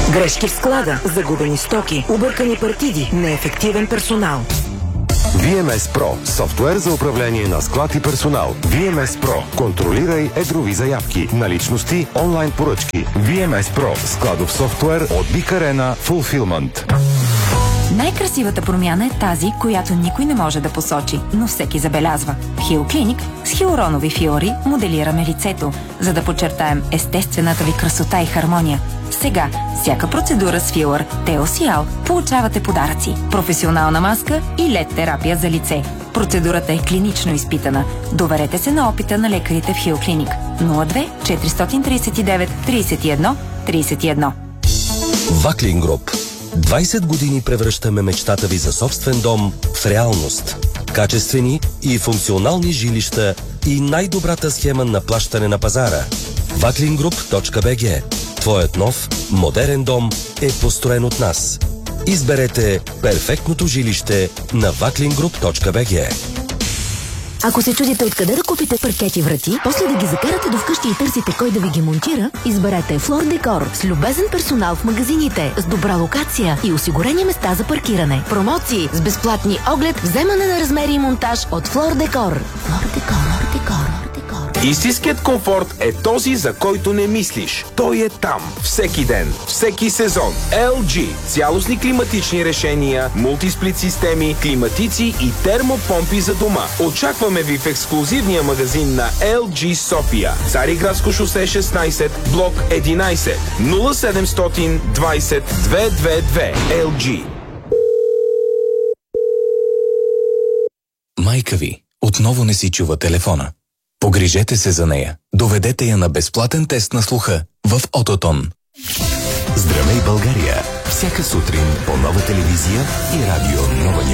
Грешки в склада, загубени стоки, объркани партиди, неефективен персонал. VMS Pro – софтуер за управление на склад и персонал. VMS Pro – контролирай едрови заявки, наличности, онлайн поръчки. VMS Pro – складов софтуер от Big Arena Fulfillment. Най-красивата промяна е тази, която никой не може да посочи, но всеки забелязва. В Хил Клиник с хиалуронови фиори моделираме лицето, за да подчертаем естествената ви красота и хармония. Сега, всяка процедура с филър Теосиал получавате подаръци, професионална маска и LED терапия за лице. Процедурата е клинично изпитана. Доверете се на опита на лекарите в Хил Клиник. 02 439 31 31. Ваклин Груп. 20 години превръщаме мечтата ви за собствен дом в реалност. Качествени и функционални жилища и най-добрата схема на плащане на пазара. Vaklingroup.bg. Твоят нов, модерен дом е построен от нас. Изберете перфектното жилище на vaklingroup.bg. Ако се чудите откъде да купите паркети врати, после да ги закарате до вкъщи и търсите кой да ви ги монтира, изберете Флор Декор с любезен персонал в магазините, с добра локация и осигурени места за паркиране. Промоции с безплатни оглед, вземане на размери и монтаж от Флор Декор. Флор Декор. Истинският комфорт е този, за който не мислиш. Той е там. Всеки ден, всеки сезон. LG. Цялостни климатични решения, мултисплит системи, климатици и термопомпи за дома. Очакваме ви в ексклузивния магазин на LG София. Цариградско шосе 16, блок 11, 0720 222. LG. Майка ви отново не си чува телефона. Погрижете се за нея. Доведете я на безплатен тест на слуха в Ототон. Здравей, България! Всяка сутрин по Нова телевизия и радио Нова